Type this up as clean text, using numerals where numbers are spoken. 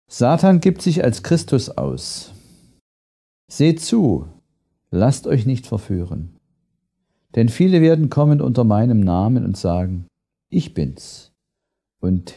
Satan gibt sich als Christus aus. Seht zu, lasst euch nicht verführen. Denn viele werden kommen unter meinem Namen und sagen, ich bin's. Und